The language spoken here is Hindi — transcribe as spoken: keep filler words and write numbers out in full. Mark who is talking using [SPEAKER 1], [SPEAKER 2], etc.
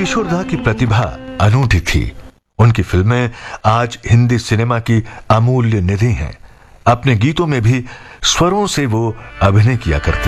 [SPEAKER 1] किशोर दा की प्रतिभा अनूठी थी। उनकी फिल्में आज हिंदी सिनेमा की अमूल्य निधि हैं। अपने गीतों में भी स्वरों से वो अभिनय किया करते